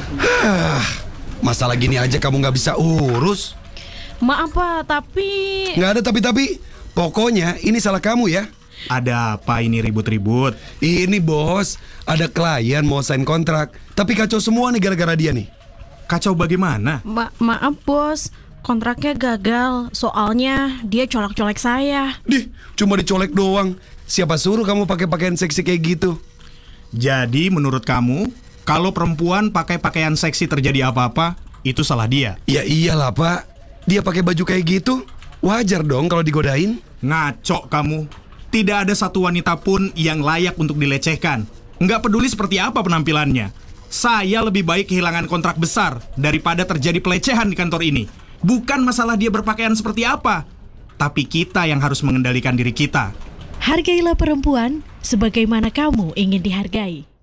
Masalah gini aja kamu nggak bisa urus. Maaf Pak, tapi... Nggak ada tapi. Pokoknya ini salah kamu ya. Ada apa ini ribut-ribut? Ini bos, ada klien mau sign kontrak, tapi kacau semua nih gara-gara dia nih. Kacau bagaimana? Maaf bos, kontraknya gagal. Soalnya dia colek-colek saya. Cuma dicolek doang. Siapa suruh kamu pakai pakaian seksi kayak gitu? Jadi menurut kamu, kalau perempuan pakai pakaian seksi terjadi apa-apa, itu salah dia? Ya iyalah pak, dia pakai baju kayak gitu, wajar dong kalau digodain. Ngaco kamu. Tidak ada satu wanita pun yang layak untuk dilecehkan. Nggak peduli seperti apa penampilannya. Saya lebih baik kehilangan kontrak besar daripada terjadi pelecehan di kantor ini. Bukan masalah dia berpakaian seperti apa, tapi kita yang harus mengendalikan diri kita. Hargailah perempuan sebagaimana kamu ingin dihargai.